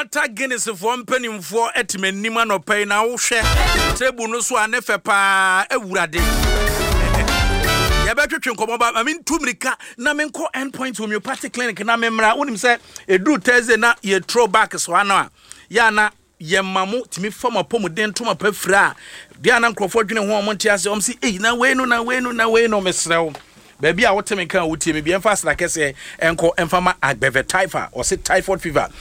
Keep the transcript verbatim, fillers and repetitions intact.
Malta Guinness for penny for etimenima no pay now share. Table no so anefe pa ewurade. Ya betwe twenko ba I mean two mirika na me nko endpoint homeopathic clinic na memra wonim say edu Thursday na ye throwback so ana ya na ye mamu timi form apomuden to mapafra dia na nkrofo dwene ho omonte ase om si eh na we no na we no na we no mesrew baby a wote me kan wotie me bi emfa sra kese enko emfama agbeve typhoid or say typhoid fever